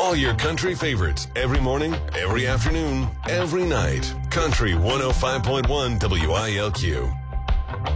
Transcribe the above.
All your country favorites every morning, every afternoon, every night. Country 105.1 WILQ.